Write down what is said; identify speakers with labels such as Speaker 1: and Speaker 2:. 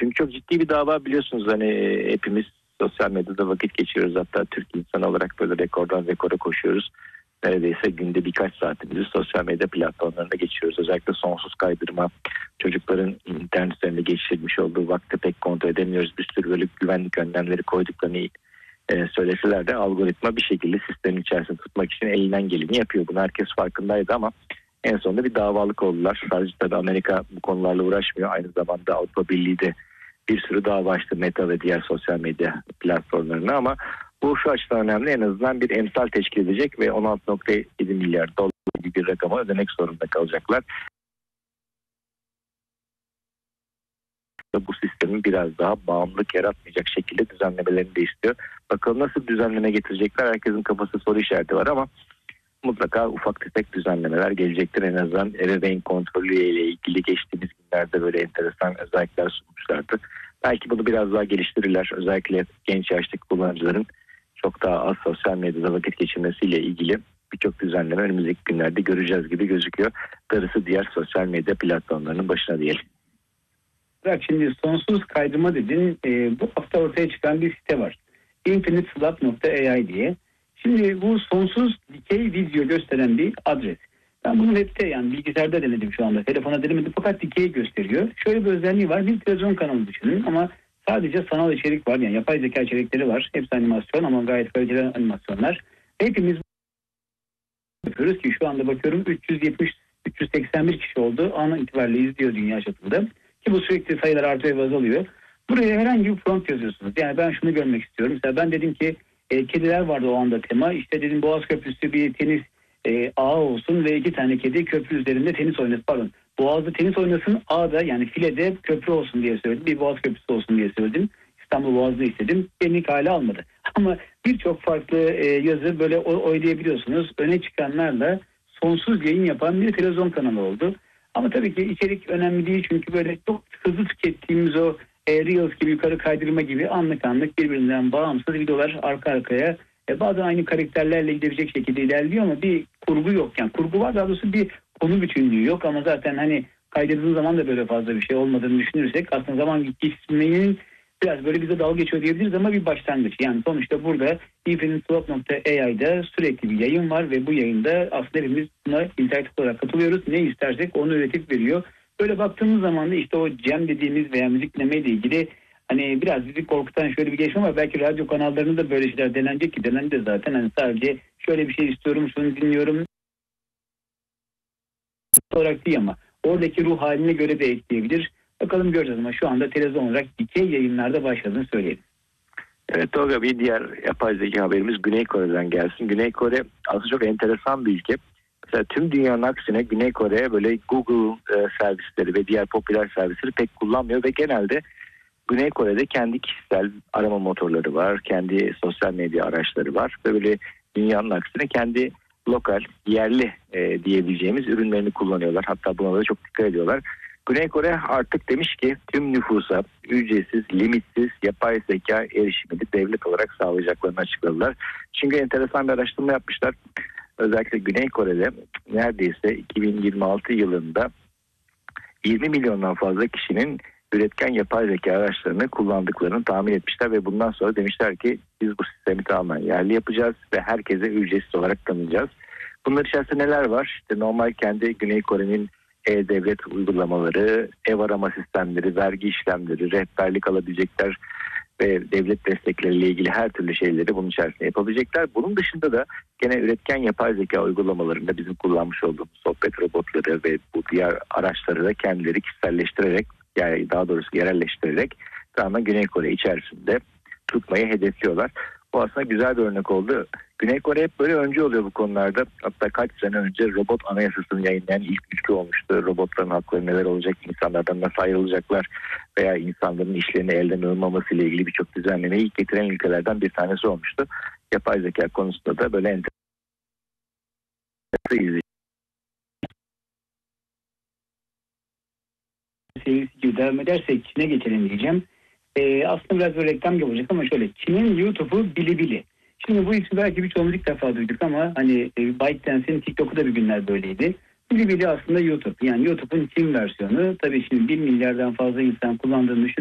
Speaker 1: Çünkü çok ciddi bir dava, biliyorsunuz hani hepimiz sosyal medyada vakit geçiriyoruz. Hatta Türk insanı olarak böyle rekordan rekora koşuyoruz. Neredeyse günde birkaç saatimizi sosyal medya platformlarında geçiyoruz. Özellikle sonsuz kaydırma, çocukların internet üzerinde geçirmiş olduğu vakti pek kontrol edemiyoruz. Bir sürü böyle güvenlik önlemleri koyduklarını söyleseler de algoritma bir şekilde sistemin içerisinde tutmak için elinden geleni yapıyor. Bunu herkes farkındaydı ama en sonunda bir davalık oldular. Sadece tabii Amerika bu konularla uğraşmıyor. Aynı zamanda Avrupa Birliği de bir sürü dava açtı Meta ve diğer sosyal medya platformlarına, ama bu şu açıdan önemli: en azından bir emsal teşkil edecek ve 16,7 milyar dolar gibi bir rakama ödemek zorunda kalacaklar. Bu sistemin biraz daha bağımlılık yaratmayacak şekilde düzenlemelerini de istiyor. Bakalım nasıl düzenleme getirecekler, herkesin kafasında soru işareti var ama mutlaka ufak tefek düzenlemeler gelecektir. En azından ebeveyn kontrolü ile ilgili geçtiğimiz günlerde böyle enteresan özellikler sunmuşlardı. Belki bunu biraz daha geliştirirler. Özellikle genç yaştaki kullanıcıların çok daha az sosyal medyada vakit geçirmesiyle ilgili birçok düzenleme önümüzdeki günlerde göreceğiz gibi gözüküyor. Darısı diğer sosyal medya platformlarının başına diyelim.
Speaker 2: Bırak, şimdi sonsuz kaydırma dedin. Bu hafta ortaya çıkan bir site var. infiniteswap.ai diye. Şimdi bu sonsuz dikey video gösteren bir adres. Ben bunu web'te, yani bilgisayarda denedim şu anda. Telefona denemedim fakat dikey gösteriyor. Şöyle bir özelliği var. Bir televizyon kanalı düşünün ama sadece sanal içerik var. Yani yapay zeka içerikleri var. Hepsi animasyon ama gayet kaliteli animasyonlar. Hepimiz yapıyoruz ki şu anda bakıyorum 381 kişi oldu. An itibariyle izliyor dünya çapında. Ki bu sürekli sayılar artıyor ve azalıyor. Buraya herhangi bir prompt yazıyorsunuz. Yani ben şunu görmek istiyorum. Mesela ben dedim ki kediler vardı o anda tema. İşte dedim Boğaz Köprüsü bir tenis ağı olsun ve 2 tane kedi köprü üzerinde tenis oynasın. Pardon. Boğaz'da tenis oynasın, ağda yani filede köprü olsun diye söyledim. Bir Boğaz Köprüsü olsun diye söyledim. İstanbul Boğaz'da istedim. Beni kale almadı. Ama birçok farklı yazı böyle oynayabiliyorsunuz. Öne çıkanlarla sonsuz yayın yapan bir televizyon kanalı oldu. Ama tabii ki içerik önemli değil çünkü böyle çok hızlı tükettiğimiz o Reels gibi yukarı kaydırma gibi anlık birbirinden bağımsız videolar arka arkaya bazen aynı karakterlerle gidebilecek şekilde ilerliyor ama bir kurgu yok. Yani kurgu var, daha doğrusu bir konu bütünlüğü yok ama zaten hani kaydırdığın zaman da böyle fazla bir şey olmadığını düşünürsek aslında zaman geçmenin biraz böyle bize dalga geçiyor diyebiliriz ama bir başlangıç. Yani sonuçta burada infiniteswap.ai'da sürekli bir yayın var ve bu yayında aslında hepimiz buna interaktif olarak katılıyoruz. Ne istersek onu üretip veriyor. Böyle baktığımız zaman da işte o jam dediğimiz veya müzik dinlemeyle ilgili hani biraz bizi korkutan şöyle bir gelişme var. Belki radyo kanallarında da böyle şeyler denenecek ki denendi de zaten. Hani sadece şöyle bir şey istiyorum, şunu dinliyorum olarak değil ama oradaki ruh haline göre de ekleyebilir. Bakalım göreceğiz ama şu anda televizyon olarak dikey yayınlarda başladığını söyleyelim.
Speaker 1: Evet Tolga, bir diğer yapay zeka haberimiz Güney Kore'den gelsin. Güney Kore aslında çok enteresan bir ülke. Mesela tüm dünyanın aksine Güney Kore böyle Google servisleri ve diğer popüler servisleri pek kullanmıyor ve genelde Güney Kore'de kendi kişisel arama motorları var, kendi sosyal medya araçları var ve böyle dünyanın aksine kendi lokal, yerli diyebileceğimiz ürünlerini kullanıyorlar. Hatta buna da çok dikkat ediyorlar. Güney Kore artık demiş ki tüm nüfusa ücretsiz, limitsiz yapay zeka erişimini devlet olarak sağlayacaklarını açıkladılar. Çünkü enteresan bir araştırma yapmışlar. Özellikle Güney Kore'de neredeyse 2026 yılında 20 milyondan fazla kişinin üretken yapay zeka araçlarını kullandıklarını tahmin etmişler ve bundan sonra demişler ki biz bu sistemi tamamen yerli yapacağız ve herkese ücretsiz olarak tanıyacağız. Bunlar içerisinde neler var? İşte normal kendi Güney Kore'nin e-devlet uygulamaları, ev arama sistemleri, vergi işlemleri, rehberlik alabilecekler ve devlet destekleriyle ilgili her türlü şeyleri bunun içerisinde yapabilecekler. Bunun dışında da gene üretken yapay zeka uygulamalarında bizim kullanmış olduğumuz sohbet robotları ve bu diğer araçları da kendileri kişiselleştirerek, yani daha doğrusu yerelleştirerek tamamen Güney Kore içerisinde tutmayı hedefliyorlar. Bu aslında güzel bir örnek oldu. Güney Kore hep böyle öncü oluyor bu konularda. Hatta kaç sene önce robot anayasasını yayınlayan ilk ülke olmuştu. Robotların hakları neler olacak, insanlardan nasıl ayrılacaklar veya insanların işlerini elden alınmaması ile ilgili birçok düzenlemeyi ilk getiren ülkelerden bir tanesi olmuştu. Yapay zeka konusunda da böyle enteresan
Speaker 2: sevgisi devam edersek Çin'e geçelim diyeceğim. Aslında biraz böyle reklam gibi olacak ama şöyle, Çin'in YouTube'u Bilibili. Şimdi bu ismi belki birçoğumuz ilk defa duyduk ama hani ByteDance'in TikTok'u da bir günler böyleydi. Bilibili aslında YouTube. Yani YouTube'un Çin versiyonu. Tabii şimdi 1 milyardan fazla insan kullandığını düşün.